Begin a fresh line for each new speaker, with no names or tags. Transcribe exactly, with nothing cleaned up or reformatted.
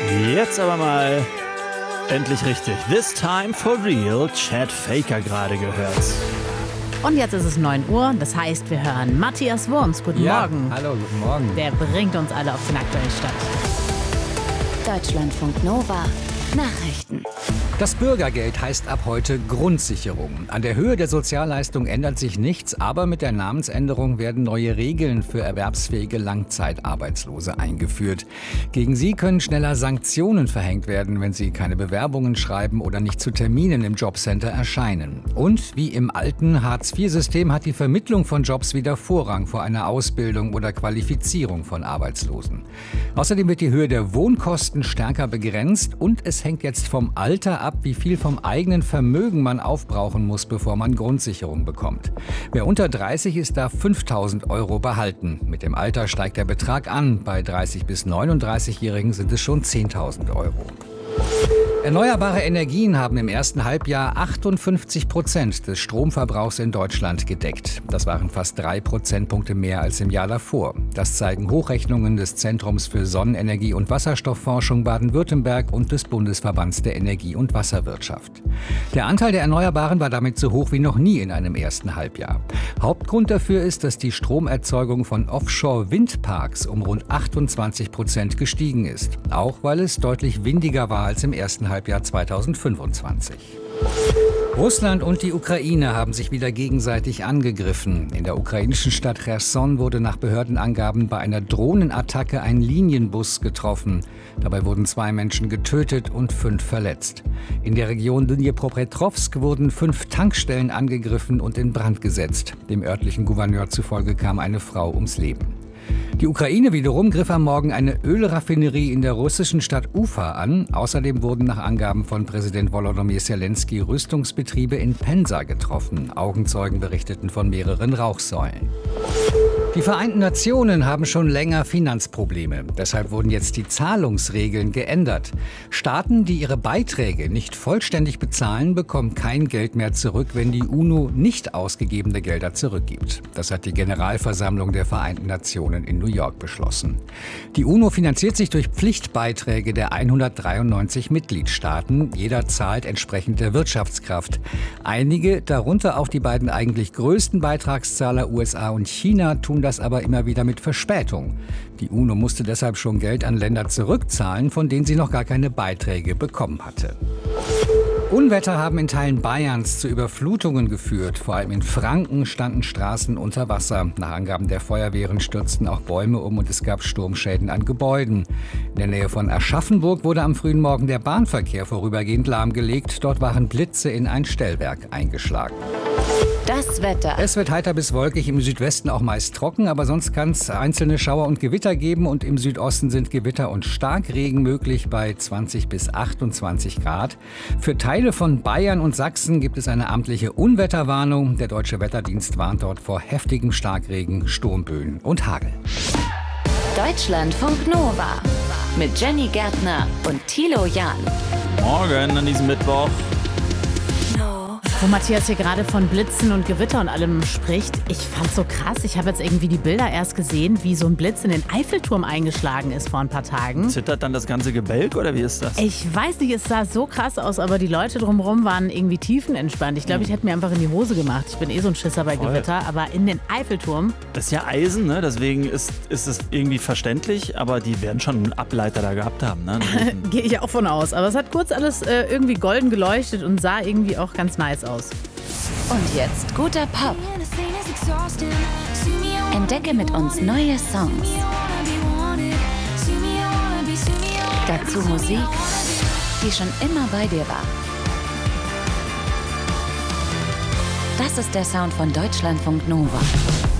Jetzt aber mal endlich richtig. This time for real, Chad Faker gerade gehört.
Und jetzt ist es neun Uhr, das heißt, wir hören Matthias Wurms. Guten
ja,
Morgen.
Hallo, guten Morgen.
Der bringt uns alle auf den aktuellen Stand.
Deutschlandfunk Nova. Nachrichten.
Das Bürgergeld heißt ab heute Grundsicherung. An der Höhe der Sozialleistung ändert sich nichts, aber mit der Namensänderung werden neue Regeln für erwerbsfähige Langzeitarbeitslose eingeführt. Gegen sie können schneller Sanktionen verhängt werden, wenn sie keine Bewerbungen schreiben oder nicht zu Terminen im Jobcenter erscheinen. Und wie im alten Hartz vier System hat die Vermittlung von Jobs wieder Vorrang vor einer Ausbildung oder Qualifizierung von Arbeitslosen. Außerdem wird die Höhe der Wohnkosten stärker begrenzt und es hängt jetzt vom Alter ab, wie viel vom eigenen Vermögen man aufbrauchen muss, bevor man Grundsicherung bekommt. Wer unter dreißig ist, darf fünftausend Euro behalten. Mit dem Alter steigt der Betrag an. Bei dreißig- bis neununddreißigjährigen sind es schon zehntausend Euro. Erneuerbare Energien haben im ersten Halbjahr achtundfünfzig Prozent des Stromverbrauchs in Deutschland gedeckt. Das waren fast drei Prozentpunkte mehr als im Jahr davor. Das zeigen Hochrechnungen des Zentrums für Sonnenenergie und Wasserstoffforschung Baden-Württemberg und des Bundesverbands der Energie- und Wasserwirtschaft. Der Anteil der Erneuerbaren war damit so hoch wie noch nie in einem ersten Halbjahr. Hauptgrund dafür ist, dass die Stromerzeugung von Offshore-Windparks um rund achtundzwanzig Prozent gestiegen ist. Auch weil es deutlich windiger war als im ersten Halbjahr zweitausendfünfundzwanzig. Russland und die Ukraine haben sich wieder gegenseitig angegriffen. In der ukrainischen Stadt Cherson wurde nach Behördenangaben bei einer Drohnenattacke ein Linienbus getroffen. Dabei wurden zwei Menschen getötet und fünf verletzt. In der Region Dnipropetrovsk wurden fünf Tankstellen angegriffen und in Brand gesetzt. Dem örtlichen Gouverneur zufolge kam eine Frau ums Leben. Die Ukraine wiederum griff am Morgen eine Ölraffinerie in der russischen Stadt Ufa an. Außerdem wurden nach Angaben von Präsident Volodymyr Zelensky Rüstungsbetriebe in Pensa getroffen. Augenzeugen berichteten von mehreren Rauchsäulen. Die Vereinten Nationen haben schon länger Finanzprobleme. Deshalb wurden jetzt die Zahlungsregeln geändert. Staaten, die ihre Beiträge nicht vollständig bezahlen, bekommen kein Geld mehr zurück, wenn die UNO nicht ausgegebene Gelder zurückgibt. Das hat die Generalversammlung der Vereinten Nationen in New York beschlossen. Die UNO finanziert sich durch Pflichtbeiträge der hundertdreiundneunzig Mitgliedstaaten. Jeder zahlt entsprechend der Wirtschaftskraft. Einige, darunter auch die beiden eigentlich größten Beitragszahler U S A und China, tun das aber immer wieder mit Verspätung. Die UNO musste deshalb schon Geld an Länder zurückzahlen, von denen sie noch gar keine Beiträge bekommen hatte. Unwetter haben in Teilen Bayerns zu Überflutungen geführt. Vor allem in Franken standen Straßen unter Wasser. Nach Angaben der Feuerwehren stürzten auch Bäume um und es gab Sturmschäden an Gebäuden. In der Nähe von Aschaffenburg wurde am frühen Morgen der Bahnverkehr vorübergehend lahmgelegt. Dort waren Blitze in ein Stellwerk eingeschlagen.
Das Wetter.
Es wird heiter bis wolkig, im Südwesten auch meist trocken, aber sonst kann es einzelne Schauer und Gewitter geben und im Südosten sind Gewitter und Starkregen möglich bei zwanzig bis achtundzwanzig Grad. Für Teile von Bayern und Sachsen gibt es eine amtliche Unwetterwarnung. Der Deutsche Wetterdienst warnt dort vor heftigem Starkregen, Sturmböen und Hagel.
Deutschlandfunk Nova mit Jenny Gärtner und Thilo Jahn.
Morgen an diesem Mittwoch.
Wo Matthias hier gerade von Blitzen und Gewitter und allem spricht, ich fand's so krass. Ich habe jetzt irgendwie die Bilder erst gesehen, wie so ein Blitz in den Eiffelturm eingeschlagen ist vor ein paar Tagen.
Zittert dann das ganze Gebälk oder wie ist das?
Ich weiß nicht, es sah so krass aus, aber die Leute drumherum waren irgendwie tiefenentspannt. Ich glaube, ich hätte mir einfach in die Hose gemacht. Ich bin eh so ein Schisser bei
Voll.
Gewitter, aber in den Eiffelturm.
Das ist ja Eisen, ne? Deswegen ist, ist es irgendwie verständlich, aber die werden schon einen Ableiter da gehabt haben. Ne?
Gehe ich auch von aus. Aber es hat kurz alles äh, irgendwie golden geleuchtet und sah irgendwie auch ganz nice aus.
Und jetzt guter Pop. Entdecke mit uns neue Songs. Dazu Musik, die schon immer bei dir war. Das ist der Sound von Deutschlandfunk Nova.